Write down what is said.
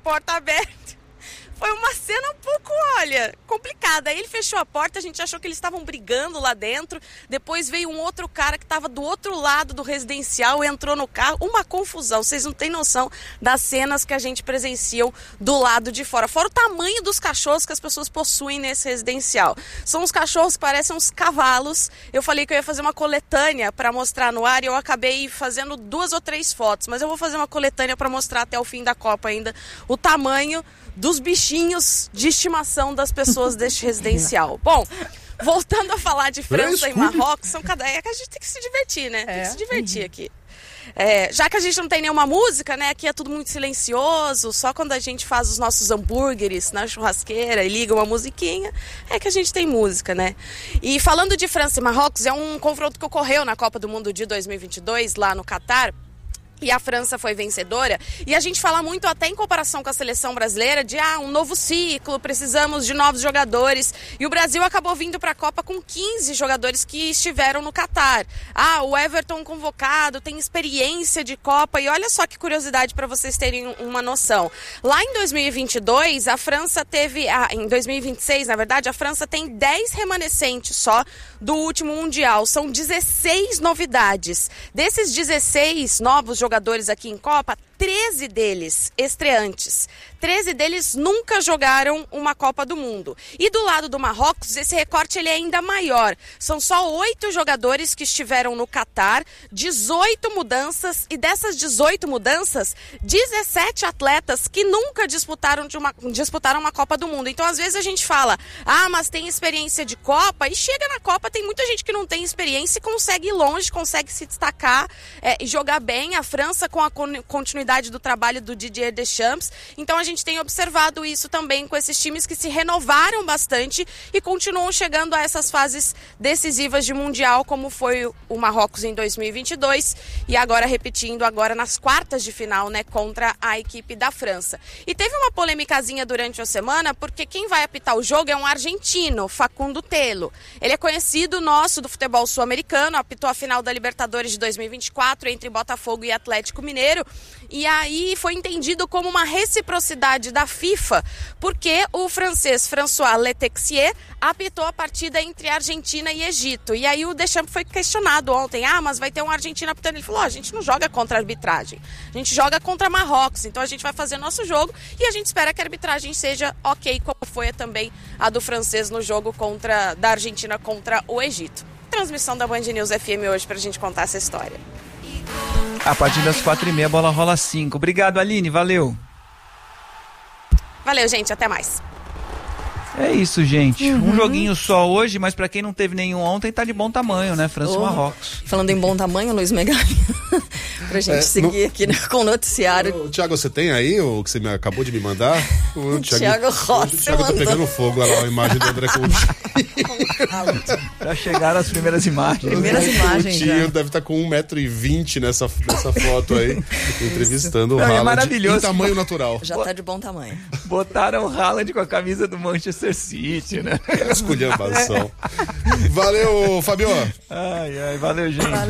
porta aberta. Foi uma cena um pouco, complicada. Aí ele fechou a porta, a gente achou que eles estavam brigando lá dentro. Depois veio um outro cara que estava do outro lado do residencial, entrou no carro. Uma confusão. Vocês não têm noção das cenas que a gente presenciou do lado de fora. Fora o tamanho dos cachorros que as pessoas possuem nesse residencial. São uns cachorros que parecem uns cavalos. Eu falei que eu ia fazer uma coletânea para mostrar no ar e eu acabei fazendo 2 ou 3 fotos. Mas eu vou fazer uma coletânea para mostrar até o fim da Copa ainda o tamanho dos bichinhos de estimação das pessoas deste residencial. Bom, voltando a falar de França e Marrocos, a gente tem que se divertir, né? Tem que se divertir aqui. Já que a gente não tem nenhuma música, né? Aqui é tudo muito silencioso, só quando a gente faz os nossos hambúrgueres na churrasqueira e liga uma musiquinha, é que a gente tem música, né? E falando de França e Marrocos, é um confronto que ocorreu na Copa do Mundo de 2022, lá no Catar. E a França foi vencedora. E a gente fala muito, até em comparação com a seleção brasileira, de um novo ciclo, precisamos de novos jogadores. E o Brasil acabou vindo para a Copa com 15 jogadores que estiveram no Catar. O Everton convocado, tem experiência de Copa. E olha só que curiosidade para vocês terem uma noção. Lá em 2022, a França teve... em 2026, na verdade, a França tem 10 remanescentes só do último Mundial. São 16 novidades. Desses 16 novos jogadores aqui em Copa, 13 deles estreantes. 13 deles nunca jogaram uma Copa do Mundo. E do lado do Marrocos, esse recorte ele é ainda maior. São só 8 jogadores que estiveram no Catar, 18 mudanças, e dessas 18 mudanças, 17 atletas que nunca disputaram uma Copa do Mundo. Então, às vezes a gente fala, mas tem experiência de Copa, e chega na Copa, tem muita gente que não tem experiência e consegue ir longe, consegue se destacar e jogar bem. A França com a continuidade do trabalho do Didier Deschamps. Então a gente tem observado isso também com esses times que se renovaram bastante e continuam chegando a essas fases decisivas de Mundial, como foi o Marrocos em 2022 e agora repetindo agora nas quartas de final, né, contra a equipe da França. E teve uma polêmicazinha durante a semana, porque quem vai apitar o jogo é um argentino, Facundo Telo. Ele é conhecido nosso do futebol sul-americano, apitou a final da Libertadores de 2024 entre Botafogo e Atlético Mineiro. E aí foi entendido como uma reciprocidade da FIFA, porque o francês François Letexier apitou a partida entre Argentina e Egito. E aí o Deschamps foi questionado ontem, mas vai ter um argentino apitando. Ele falou, a gente não joga contra a arbitragem, a gente joga contra Marrocos, então a gente vai fazer nosso jogo e a gente espera que a arbitragem seja ok, como foi também a do francês no jogo da Argentina contra o Egito. Transmissão da Band News FM hoje pra gente contar essa história. A partir das 4h30, a bola rola 5. Obrigado, Aline. Valeu. Valeu, gente. Até mais. É isso, gente. Um joguinho só hoje, mas pra quem não teve nenhum ontem, tá de bom tamanho, né? França e Marrocos. Falando em bom tamanho, Luiz Megali, pra gente seguir aqui, né, com o noticiário. Tiago, você tem aí o que você acabou de me mandar? O Tiago Rossi. O Tiago tá pegando fogo, olha lá a imagem do André Coutinho. Já chegaram as primeiras imagens. Coutinho deve estar com 1,20 m nessa foto aí, entrevistando o Haaland. É maravilhoso. Em tamanho natural. Já tá de bom tamanho. Botaram o Haaland com a camisa do Manchester City, né? Esculhambação. Valeu, Fabio. Valeu, gente.